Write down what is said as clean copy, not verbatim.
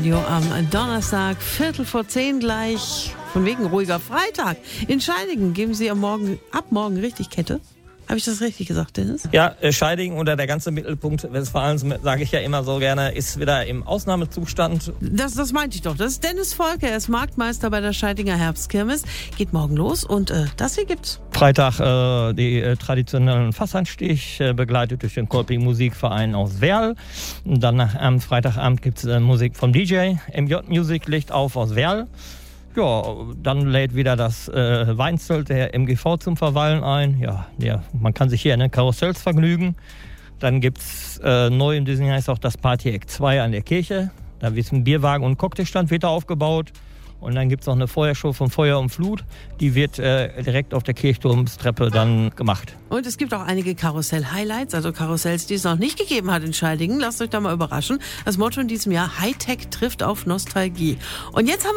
Am Donnerstag, 9:15 gleich, von wegen ruhiger Freitag. In Scheidingen geben Sie ab morgen richtig Kette. Habe ich das richtig gesagt, Dennis? Ja, Scheidingen oder der ganze Mittelpunkt Westfalens, sage ich ja immer so gerne, ist wieder im Ausnahmezustand. Das meinte ich doch. Das ist Dennis Volker, er ist Marktmeister bei der Scheidinger Herbstkirmes. Geht morgen los und das hier gibt's. Freitag die traditionellen Fassanstich, begleitet durch den Kolping Musikverein aus Werl. Dann Freitagabend gibt's Musik vom DJ. MJ Music legt auf aus Werl. Ja, dann lädt wieder das Weinzelt der MGV zum Verweilen ein. Ja, man kann sich hier in den Karussells vergnügen. Dann gibt's neu in diesem Jahr ist auch das Party Act 2 an der Kirche. Da wird ein Bierwagen und ein Cocktailstand wieder aufgebaut. Und dann gibt's noch eine Feuershow von Feuer und Flut. Die wird direkt auf der Kirchturmstreppe dann gemacht. Und es gibt auch einige Karussell-Highlights, also Karussells, die es noch nicht gegeben hat in Scheidingen. Lasst euch da mal überraschen. Das Motto in diesem Jahr: Hightech trifft auf Nostalgie. Und jetzt haben